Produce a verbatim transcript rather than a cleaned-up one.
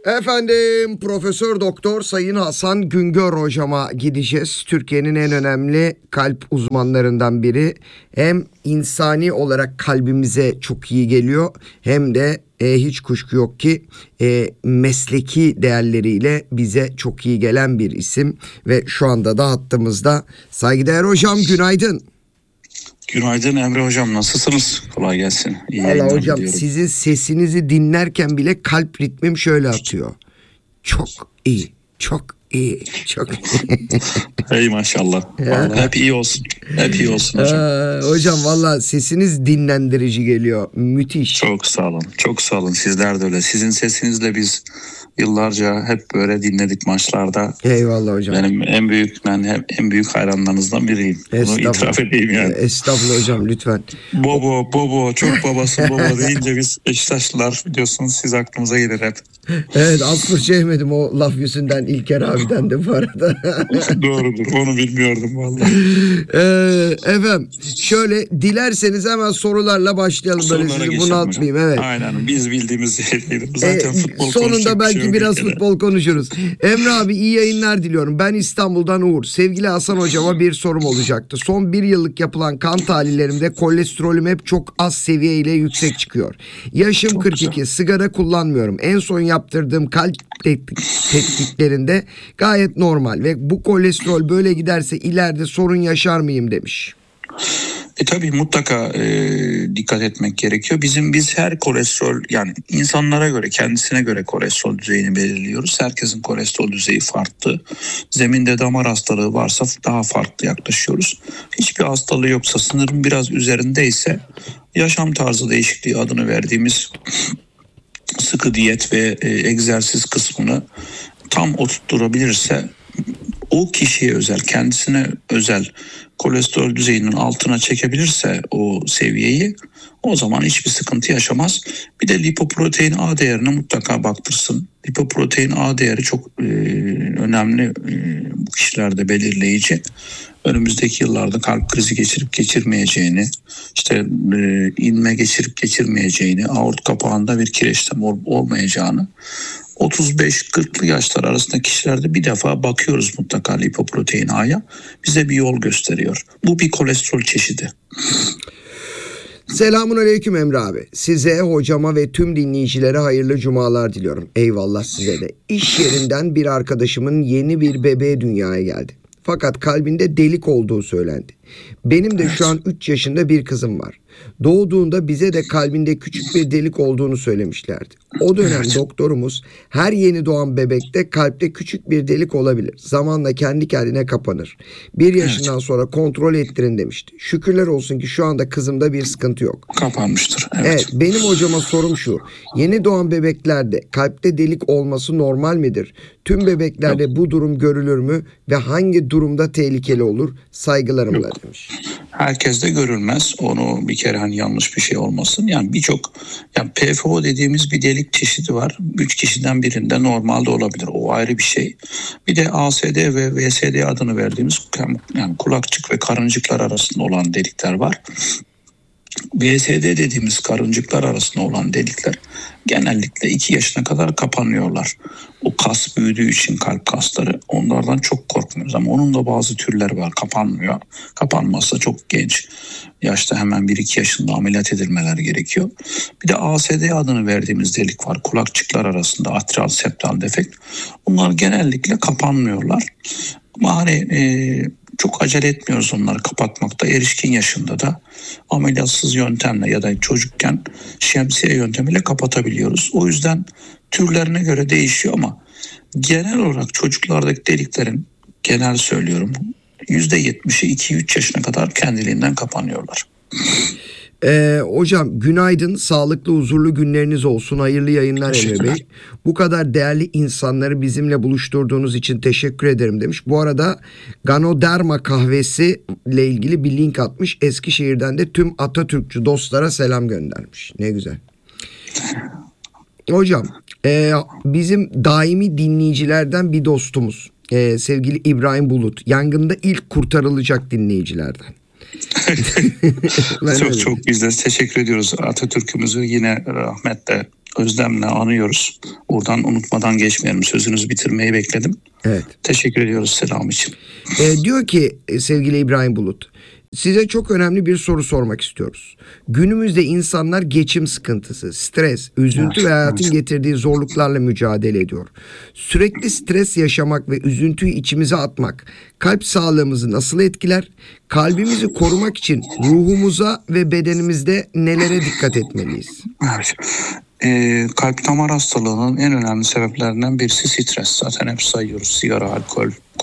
Efendim Profesör Doktor Sayın Hasan Güngör hocama gideceğiz. Türkiye'nin en önemli kalp uzmanlarından biri. Hem insani olarak kalbimize çok iyi geliyor hem de e, hiç kuşku yok ki e, mesleki değerleriyle bize çok iyi gelen bir isim. Ve şu anda da hattımızda. Saygıdeğer hocam, günaydın. Günaydın Emre hocam, nasılsınız? Kolay gelsin. İyi Valla hocam diliyorum. Sizin sesinizi dinlerken bile kalp ritmim şöyle atıyor. Çok iyi, çok iyi, çok iyi. Hey maşallah. Vallahi hep iyi olsun. Hep iyi olsun hocam. Aa, hocam valla sesiniz dinlendirici geliyor. Müthiş. Çok sağ olun. Çok sağ olun. Sizler de öyle. Sizin sesinizle biz yıllarca hep böyle dinledik maçlarda. Eyvallah hocam. Benim en büyük ben hep en büyük hayranlarınızdan biriyim. Bunu itiraf edeyim yani. Estağfurullah hocam, lütfen. Bobo, Bobo, çok babası Bobo deyince biz Beşiktaşlılar biliyorsunuz, siz aklımıza gelir hep. Evet, az fırça yemedim o laf yüzünden İlker abiden de bu arada. Doğrudur, onu bilmiyordum vallahi. Ee, efendim şöyle dilerseniz hemen sorularla başlayalım. Sorulara böyle sizi geçelim bunaltmayayım. hocam. Evet. Aynen, biz bildiğimiz yerdeyiz. Zaten Ee, futbol sonunda konuşacak bir belki şey yok biraz ülkede. futbol konuşuruz. Emre abi iyi yayınlar diliyorum. Ben İstanbul'dan Uğur. Sevgili Hasan hocama bir sorum olacaktı. Son bir yıllık yapılan kan tahlillerimde kolesterolüm hep çok az seviyeyle yüksek çıkıyor. Yaşım Çok kırk iki. güzel. Sigara kullanmıyorum. En son yaptırdığım kalp tetkiklerinde gayet normal ve bu kolesterol böyle giderse ileride sorun yaşar mıyım demiş. E tabii mutlaka e, dikkat etmek gerekiyor. Bizim biz her kolesterol, yani insanlara göre, kendisine göre kolesterol düzeyini belirliyoruz. Herkesin kolesterol düzeyi farklı. Zeminde damar hastalığı varsa daha farklı yaklaşıyoruz. Hiçbir hastalığı yoksa, sınırın biraz üzerindeyse, yaşam tarzı değişikliği adını verdiğimiz sıkı diyet ve e, egzersiz kısmını tam oturtturabilirse, o kişiye özel, kendisine özel kolesterol düzeyinin altına çekebilirse o seviyeyi, o zaman hiçbir sıkıntı yaşamaz. Bir de lipoprotein A değerine mutlaka baktırsın. Lipoprotein A değeri çok e, önemli e, bu kişilerde, belirleyici. Önümüzdeki yıllarda kalp krizi geçirip geçirmeyeceğini, işte e, inme geçirip geçirmeyeceğini, aort kapağında bir kireçleme ol, olmayacağını, otuz beş kırklı yaşlar arasında kişilerde bir defa bakıyoruz mutlaka lipoprotein A'ya. Bize bir yol gösteriyor. Bu bir kolesterol çeşidi. Selamun aleyküm Emre abi. Size, hocama ve tüm dinleyicilere hayırlı cumalar diliyorum. Eyvallah size de. İş yerinden bir arkadaşımın yeni bir bebeği dünyaya geldi. Fakat kalbinde delik olduğu söylendi. Benim de şu an üç yaşında bir kızım var. Doğduğunda bize de kalbinde küçük bir delik olduğunu söylemişlerdi. O dönem Evet. doktorumuz her yeni doğan bebekte kalpte küçük bir delik olabilir. Zamanla kendi kendine kapanır. Bir yaşından Evet. sonra kontrol ettirin demişti. Şükürler olsun ki şu anda kızımda bir sıkıntı yok. Kapanmıştır. Evet. Evet, benim hocama sorum şu. Yeni doğan bebeklerde kalpte delik olması normal midir? Tüm bebeklerde bu durum görülür mü? Ve hangi durumda tehlikeli olur? Saygılarımla Yok. demiş. Herkes de görülmez. Onu bir kere hani yanlış bir şey olmasın. Yani birçok, yani P F O dediğimiz bir delik çeşidi var. Üç kişiden birinde normalde olabilir. O ayrı bir şey. Bir de A S D ve V S D adını verdiğimiz, yani kulakçık ve karıncıklar arasında olan delikler var. V S D dediğimiz karıncıklar arasında olan delikler genellikle iki yaşına kadar kapanıyorlar. O kas büyüdüğü için, kalp kasları, onlardan çok korkmuyoruz. Ama onun da bazı türleri var, kapanmıyor. Kapanmazsa çok genç yaşta, hemen bir iki yaşında ameliyat edilmeler gerekiyor. Bir de A S D adını verdiğimiz delik var. Kulakçıklar arasında atrial septal defekt. Bunlar genellikle kapanmıyorlar. Ama hani e, çok acele etmiyoruz onları kapatmakta. Erişkin yaşında da ameliyatsız yöntemle ya da çocukken şemsiye yöntemiyle kapatabiliyoruz. O yüzden türlerine göre değişiyor ama genel olarak çocuklardaki deliklerin, genel söylüyorum, yüzde yetmişi iki üç yaşına kadar kendiliğinden kapanıyorlar. Ee, hocam günaydın, sağlıklı huzurlu günleriniz olsun, hayırlı yayınlar Emre Bey. Bu kadar değerli insanları bizimle buluşturduğunuz için teşekkür ederim demiş. Bu arada Ganoderma kahvesi ile ilgili bir link atmış. Eskişehir'den de tüm Atatürkçü dostlara selam göndermiş. Ne güzel. Hocam e, bizim daimi dinleyicilerden bir dostumuz, e, sevgili İbrahim Bulut, yangında ilk kurtarılacak dinleyicilerden. çok çok biz de teşekkür ediyoruz. Atatürk'ümüzü yine rahmetle özlemle anıyoruz. Buradan unutmadan geçmeyelim. Sözünüzü bitirmeyi bekledim. Evet. Teşekkür ediyoruz selam için. E, diyor ki e, sevgili İbrahim Bulut, size çok önemli bir soru sormak istiyoruz. Günümüzde insanlar geçim sıkıntısı, stres, üzüntü Evet, ve hayatın evet. getirdiği zorluklarla mücadele ediyor. Sürekli stres yaşamak ve üzüntüyü içimize atmak kalp sağlığımızı nasıl etkiler? Kalbimizi korumak için ruhumuza ve bedenimizde nelere dikkat etmeliyiz? Evet. Ee, kalp damar hastalığının en önemli sebeplerinden birisi stres. Zaten hep sayıyoruz. Sigara, alkol,